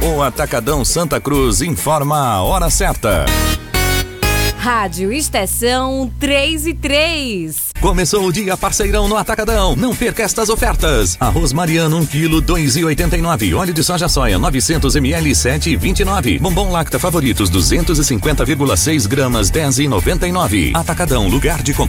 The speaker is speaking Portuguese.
O Atacadão Santa Cruz informa a hora certa. Rádio Estação 3:03. Começou o dia parceirão no Atacadão. Não perca estas ofertas. Arroz Mariano 1 kg 2,89. Óleo de soja soia 900 ml 7,29. Bombom Lacta Favoritos 250,6 gramas 10,99. Atacadão, lugar de comprar.